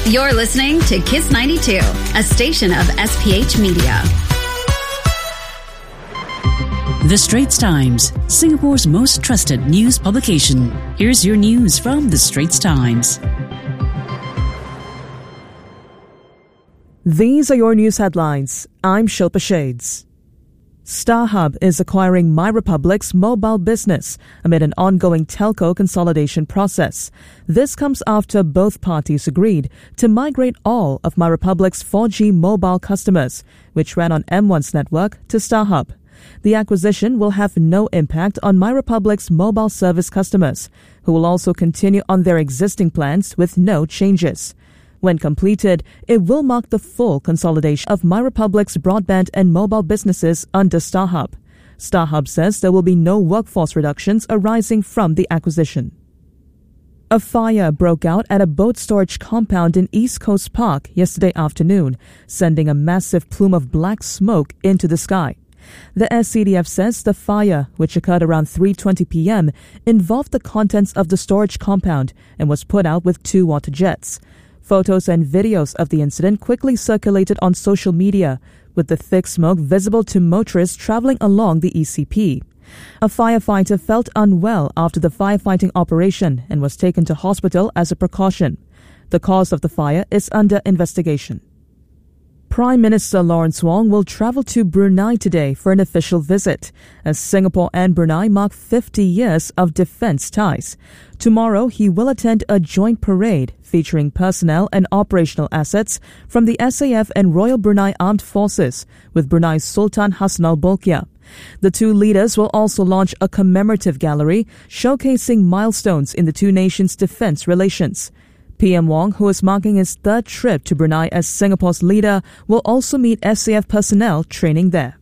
You're listening to Kiss 92, a station of SPH Media. The Straits Times, Singapore's most trusted news publication. Here's your news from The Straits Times. These are your news headlines. I'm Shilpa Shades. StarHub is acquiring MyRepublic's mobile business amid an ongoing telco consolidation process. This comes after both parties agreed to migrate all of MyRepublic's 4G mobile customers, which ran on M1's network, to StarHub. The acquisition will have no impact on MyRepublic's mobile service customers, who will also continue on their existing plans with no changes. When completed, it will mark the full consolidation of MyRepublic's broadband and mobile businesses under StarHub. StarHub says there will be no workforce reductions arising from the acquisition. A fire broke out at a boat storage compound in East Coast Park yesterday afternoon, sending a massive plume of black smoke into the sky. The SCDF says the fire, which occurred around 3:20 p.m., involved the contents of the storage compound and was put out with 2 water jets. Photos and videos of the incident quickly circulated on social media, with the thick smoke visible to motorists traveling along the ECP. A firefighter felt unwell after the firefighting operation and was taken to hospital as a precaution. The cause of the fire is under investigation. Prime Minister Lawrence Wong will travel to Brunei today for an official visit, as Singapore and Brunei mark 50 years of defence ties. Tomorrow, he will attend a joint parade featuring personnel and operational assets from the SAF and Royal Brunei Armed Forces with Brunei's Sultan Hassan Al Bolkiah. The two leaders will also launch a commemorative gallery showcasing milestones in the two nations' defence relations. PM Wong, who is marking his 3rd trip to Brunei as Singapore's leader, will also meet SAF personnel training there.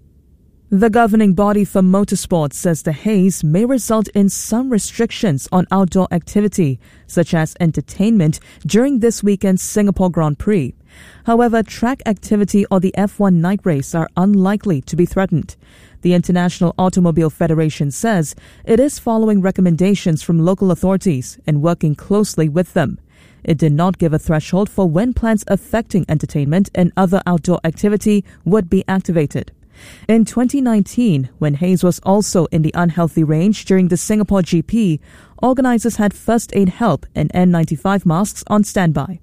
The governing body for motorsports says the haze may result in some restrictions on outdoor activity, such as entertainment, during this weekend's Singapore Grand Prix. However, track activity or the F1 night race are unlikely to be threatened. The International Automobile Federation says it is following recommendations from local authorities and working closely with them. It did not give a threshold for when plans affecting entertainment and other outdoor activity would be activated. In 2019, when haze was also in the unhealthy range during the Singapore GP, organisers had first aid help and N95 masks on standby.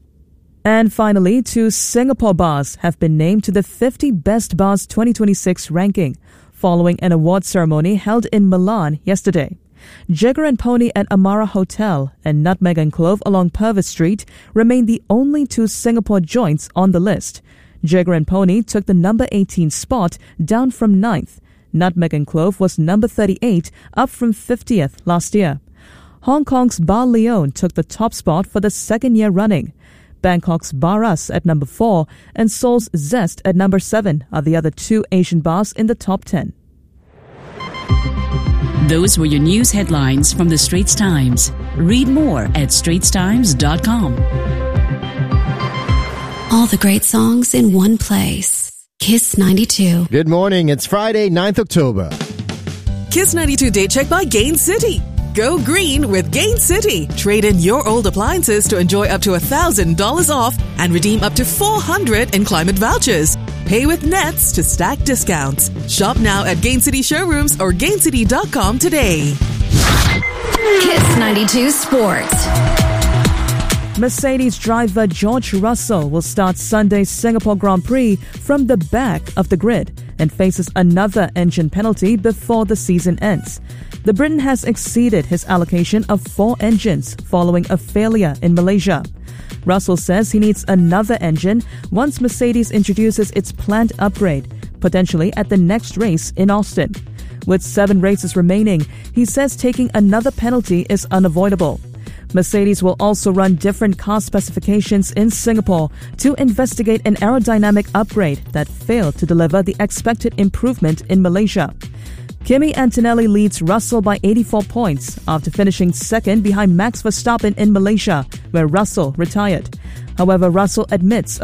And finally, 2 Singapore bars have been named to the 50 Best Bars 2026 ranking, following an award ceremony held in Milan yesterday. Jigger and Pony at Amara Hotel and Nutmeg and Clove along Purvis Street remain the only 2 Singapore joints on the list. Jigger and Pony took the number 18 spot, down from 9th. Nutmeg and Clove was number 38, up from 50th last year. Hong Kong's Bar Leone took the top spot for the 2nd year running. Bangkok's Bar Us at number 4 and Seoul's Zest at number 7 are the other 2 Asian bars in the top 10. Those were your news headlines from The Straits Times. Read more at straitstimes.com. All the great songs in one place. Kiss 92. Good morning. It's Friday, 9th October. Kiss 92 Day Check by Gain City. Go green with Gain City. Trade in your old appliances to enjoy up to $1,000 off and redeem up to $400 in climate vouchers. Pay with Nets to stack discounts. Shop now at Gain City showrooms or gaincity.com today. Kiss 92 Sports. Mercedes driver George Russell will start Sunday's Singapore Grand Prix from the back of the grid and faces another engine penalty before the season ends. The Briton has exceeded his allocation of 4 engines following a failure in Malaysia. Russell says he needs another engine once Mercedes introduces its planned upgrade, potentially at the next race in Austin. With 7 races remaining, he says taking another penalty is unavoidable. Mercedes will also run different car specifications in Singapore to investigate an aerodynamic upgrade that failed to deliver the expected improvement in Malaysia. Kimi Antonelli leads Russell by 84 points after finishing 2nd behind Max Verstappen in Malaysia, where Russell retired. However, Russell admits